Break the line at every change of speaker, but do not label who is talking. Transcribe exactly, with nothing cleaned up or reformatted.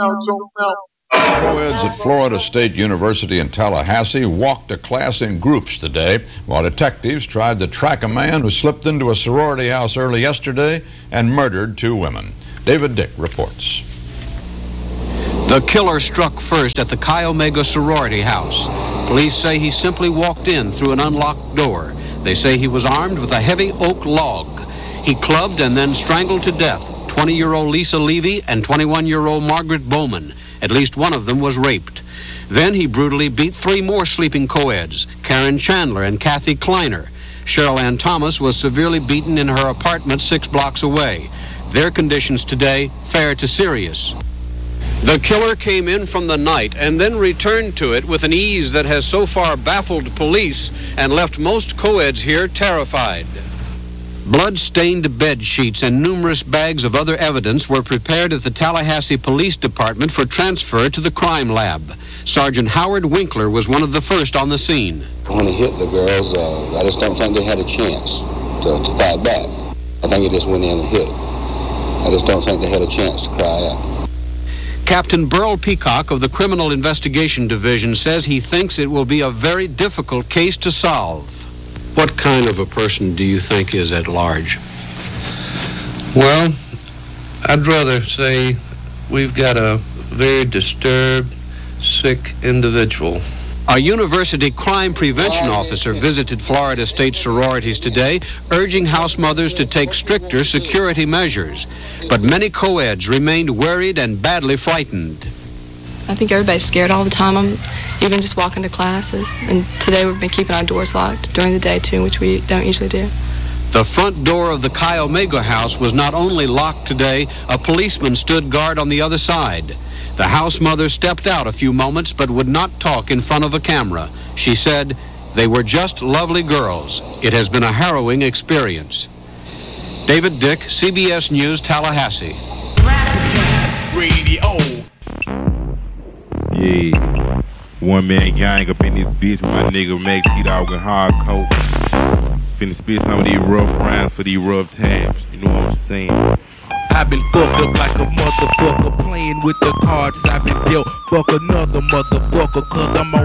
Co-eds at Florida State University in Tallahassee walked to class in groups today while detectives tried to track a man who slipped into a sorority house early yesterday and murdered two women. David Dick reports.
The killer struck first at the Chi Omega sorority house. Police say he simply walked in through an unlocked door. They say he was armed with a heavy oak log. He clubbed and then strangled to death twenty-year-old Lisa Levy and twenty-one-year-old Margaret Bowman. At least one of them was raped. Then he brutally beat three more sleeping co-eds, Karen Chandler and Kathy Kleiner. Cheryl Ann Thomas was severely beaten in her apartment six blocks away. Their conditions today, fair to serious. The killer came in from the night and then returned to it with an ease that has so far baffled police and left most co-eds here terrified. Blood-stained bed sheets and numerous bags of other evidence were prepared at the Tallahassee Police Department for transfer to the crime lab. Sergeant Howard Winkler was one of the first on the scene.
When he hit the girls, uh, I just don't think they had a chance to, to fight back. I think he just went in and hit it. I just don't think they had a chance to cry out.
Captain Burl Peacock of the Criminal Investigation Division says he thinks it will be a very difficult case to solve. What kind of a person do you think is at large?
Well, I'd rather say we've got a very disturbed, sick individual.
A university crime prevention officer visited Florida State sororities today, urging house mothers to take stricter security measures. But many co-eds remained worried and badly frightened.
I think everybody's scared all the time. I'm even just walking to classes. And today we've been keeping our doors locked during the day, too, which we don't usually do.
The front door of the Chi Omega house was not only locked today, a policeman stood guard on the other side. The house mother stepped out a few moments but would not talk in front of a camera. She said, "They were just lovely girls. It has been a harrowing experience." David Dick, C B S News, Tallahassee.
Radio.
Yeah. One man gang up in this bitch with my nigga Mac T-Dog and hard coat. Finna spit some of these rough rhymes for these rough times. You know what I'm saying?
I've been fucked up like a motherfucker, playing with the cards I've been dealt. Fuck another motherfucker, cause I'm on